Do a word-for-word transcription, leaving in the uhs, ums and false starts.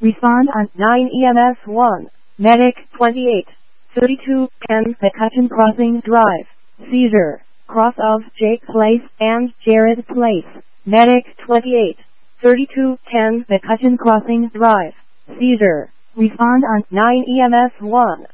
Respond on nine E M S one. Medic twenty-eight thirty-two ten McCutcheon Crossing Drive. Seizure. Cross of Jake Place and Jared Place. Medic twenty-eight thirty-two ten McCutcheon Crossing Drive. Seizure. Respond on nine E M S one.